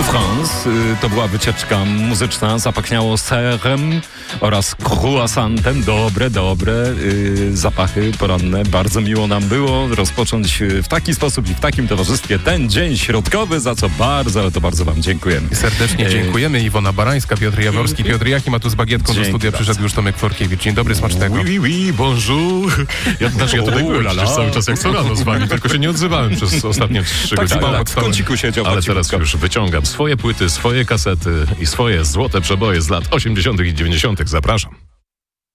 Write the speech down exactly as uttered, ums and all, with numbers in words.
de France. To była wycieczka muzyczna, zapachniało serem oraz croissantem. Dobre, dobre yy, zapachy poranne. Bardzo miło nam było rozpocząć w taki sposób i w takim towarzystwie ten dzień środkowy, za co bardzo, ale to bardzo wam dziękujemy. Serdecznie dziękujemy. Iwona Barańska, Piotr Jaworski. Piotr Jachim, a tu z bagietką do studia przyszedł już Tomek Forkiewicz. Dzień dobry, smacznego. Oui, oui, oui, bonjour. Ja, znaczy, ja tutaj byłem przecież cały czas jak co rano z wami, tylko się nie odzywałem przez ostatnie trzy Tak, godziny. tak, tak, w kąciku siedział. Ale teraz już wyciągam swoje płyty, swoje kasety i swoje złote przeboje z lat osiemdziesiątych i dziewięćdziesiątych. Zapraszam.